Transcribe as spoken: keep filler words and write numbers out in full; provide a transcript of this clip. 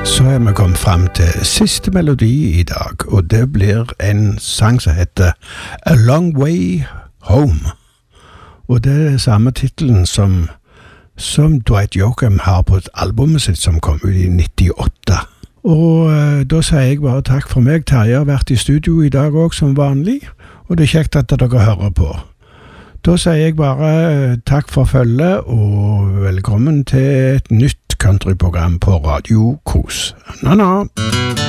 Så er vi kommet frem til siste melodi i dag, og det blir en sang som heter A Long Way Home. Og det er samme titelen som, som Dwight Yoakam har på et albumet sitt som kom ut i nittiåtte. Og eh, da sier jeg bare takk for meg. Terje har vært i studio i dag også som vanlig, og det er kjekt at dere hører på. Da sier jeg bare eh, takk for følget, og velkommen til et nytt countryprogram på Radio Kos. Na-na!